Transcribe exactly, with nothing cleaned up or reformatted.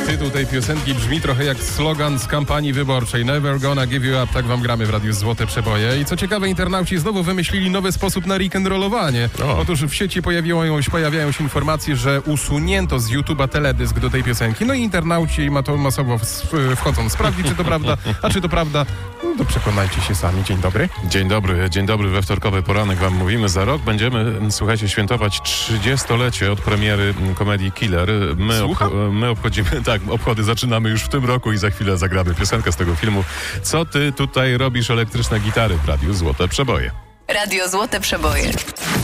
Tytuł tej piosenki brzmi trochę jak slogan z kampanii wyborczej. Never gonna give you up. Tak wam gramy w Radiu Złote Przeboje. I co ciekawe, internauci znowu wymyślili nowy sposób na rock'n'rollowanie. O. Otóż w sieci pojawiło, pojawiają się informacje, że usunięto z YouTube'a teledysk do tej piosenki. No i internauci ma to masowo wchodzą sprawdzić, czy to prawda. A czy to prawda? No to przekonajcie się sami. Dzień dobry. Dzień dobry, dzień dobry. We wtorkowy poranek wam mówimy. Za rok będziemy, słuchajcie, świętować trzydziestolecie od premiery komedii Killer. My, obcho- my obchodzimy, tak, obchody zaczynamy już w tym roku i za chwilę zagramy piosenkę z tego filmu. Co ty tutaj robisz, elektryczne gitary w Radiu Złote Przeboje? Radio Złote Przeboje.